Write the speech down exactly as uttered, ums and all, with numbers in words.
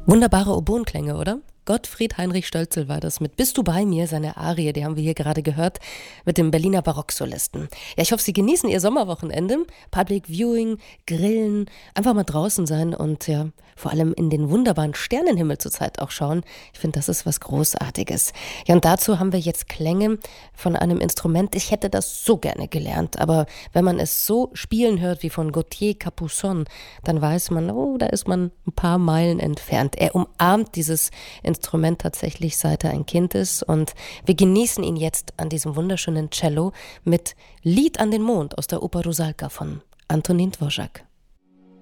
Wunderbare Oboenklänge, oder? Gottfried Heinrich Stölzl war das mit Bist du bei mir, seine Arie, die haben wir hier gerade gehört, mit dem Berliner Barocksolisten. Ja, ich hoffe, Sie genießen Ihr Sommerwochenende, Public Viewing, Grillen, einfach mal draußen sein und ja, vor allem in den wunderbaren Sternenhimmel zurzeit auch schauen. Ich finde, das ist was Großartiges. Ja, und dazu haben wir jetzt Klänge von einem Instrument. Ich hätte das so gerne gelernt, aber wenn man es so spielen hört wie von Gauthier Capuçon, dann weiß man, oh, da ist man ein paar Meilen entfernt. Er umarmt dieses Instrument Instrument tatsächlich, seit er ein Kind ist, und wir genießen ihn jetzt an diesem wunderschönen Cello mit Lied an den Mond aus der Oper Rusalka von Antonín Dvořák.